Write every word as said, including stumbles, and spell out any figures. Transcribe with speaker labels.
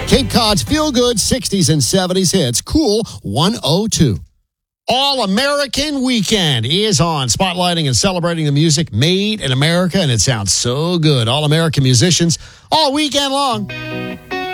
Speaker 1: Cape Cod's feel-good sixties and seventies hits. Cool one oh two. All-American Weekend is on, spotlighting and celebrating the music made in America, and it sounds so good. All-American musicians all weekend long.